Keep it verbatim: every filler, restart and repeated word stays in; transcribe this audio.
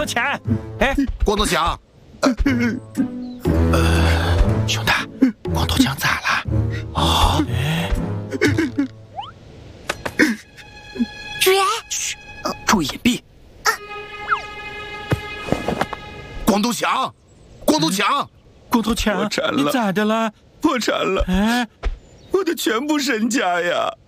头强，哎， 光头强，呃，呃，兄弟，光头强咋了？啊？ 主人， 嘘，注意隐蔽。光头强，光头强， 光头强， 破产了你咋的了？ 破产了！ 哎， 我的全部身家呀！